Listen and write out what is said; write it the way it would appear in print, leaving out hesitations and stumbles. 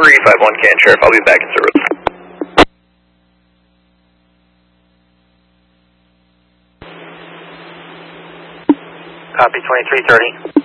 351 Can Sheriff, I'll be back in service. Copy 2330.